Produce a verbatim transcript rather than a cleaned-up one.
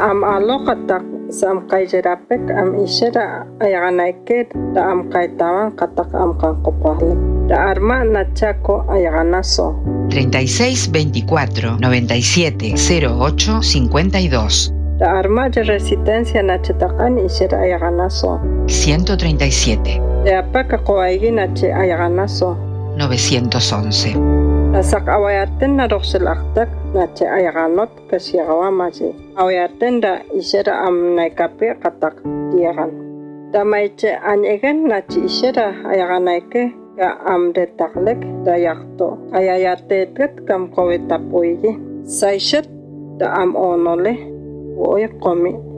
am aloqatak sam qayjerapek am ishera ayaganaike da am kaitawan katak am kanqopahlik da arma nachako ayaganaso treinta y seis veinticuatro noventa y siete cero ocho cincuenta y dos. da arma de resistencia nachatakan ishera ayaganaso ciento treinta y siete. de apaka qoaigi nache ayaganaso novecientos once. Nasak awayaten na roksel aktak na che ayaganot kasyagawa masi. Awayaten da isera am naikape katak diagan. Da may che anyegen na che isera ayaganaike ka am detaklek da yakto. Ayayatetet kam kowetapoigi. Saishet da am onole woy komi.